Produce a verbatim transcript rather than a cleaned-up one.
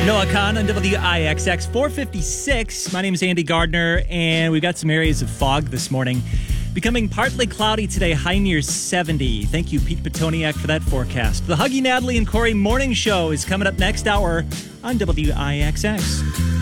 Noah Khan on W I X X four fifty-six. My name is Andy Gardner, and we've got some areas of fog this morning. Becoming partly cloudy today, high near seventy. Thank you, Pete Petoniak, for that forecast. The Huggy, Natalie, and Corey Morning Show is coming up next hour on W I X X.